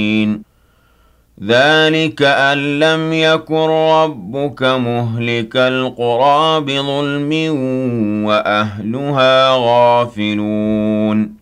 ذَلِكَ أَن لَّمْ يَكُن رَّبُّكَ مُهْلِكَ الْقُرَىٰ بِظُلْمٍ وَأَهْلُهَا غَافِلُونَ